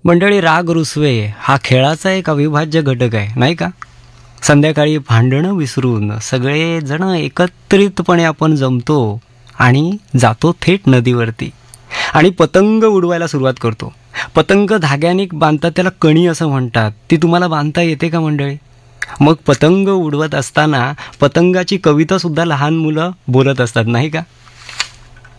मंडळी, राग रुसवे हा खेळाचा एक अविभाज्य घटक आहे, नाही का? संध्याकाळी भांडणं विसरून सगळेजण एकत्रितपणे आपण जमतो आणि जातो थेट नदीवरती आणि पतंग उडवायला सुरुवात करतो. पतंग धाग्याने बांधतात, त्याला कणी असं म्हणतात. ती तुम्हाला बांधता येते का मंडळी? मग पतंग उडवत असताना पतंगाची कविता सुद्धा लहान मुलं बोलत असतात, नाही का?